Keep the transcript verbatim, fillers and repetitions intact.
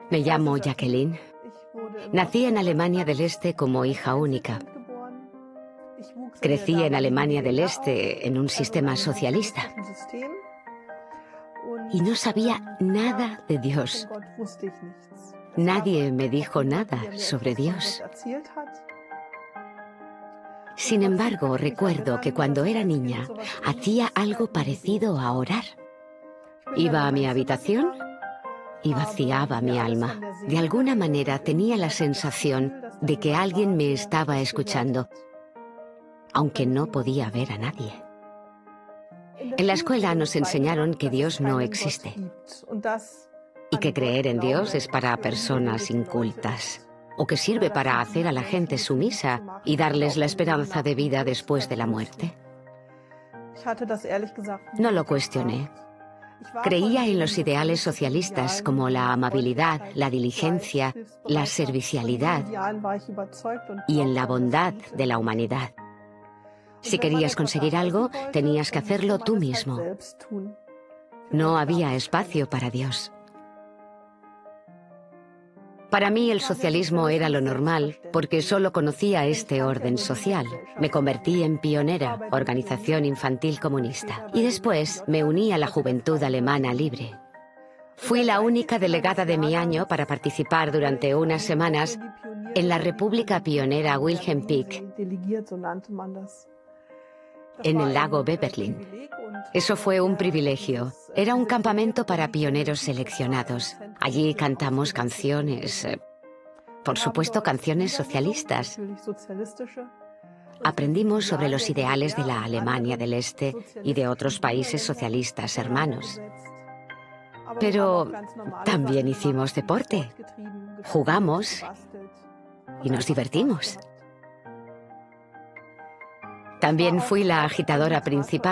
Me llamo Jacqueline. Nací en Alemania del Este como hija única. Crecí en Alemania del Este en un sistema socialista. Y no sabía nada de Dios. Nadie me dijo nada sobre Dios. Sin embargo, recuerdo que cuando era niña hacía algo parecido a orar. Iba a mi habitación y vaciaba mi alma. De alguna manera tenía la sensación de que alguien me estaba escuchando, aunque no podía ver a nadie. En la escuela nos enseñaron que Dios no existe y que creer en Dios es para personas incultas, o que sirve para hacer a la gente sumisa y darles la esperanza de vida después de la muerte. No lo cuestioné. Creía en los ideales socialistas como la amabilidad, la diligencia, la servicialidad y en la bondad de la humanidad. Si querías conseguir algo, tenías que hacerlo tú mismo. No había espacio para Dios. Para mí el socialismo era lo normal porque solo conocía este orden social. Me convertí en pionera, organización infantil comunista, y después me uní a la Juventud Alemana Libre. Fui la única delegada de mi año para participar durante unas semanas en la República Pionera Wilhelm Pieck, en el lago Bebberlin. Eso fue un privilegio. Era un campamento para pioneros seleccionados. Allí cantamos canciones, eh, por supuesto canciones socialistas. Aprendimos sobre los ideales de la Alemania del Este y de otros países socialistas hermanos. Pero también hicimos deporte, jugamos y nos divertimos. También fui la agitadora principal.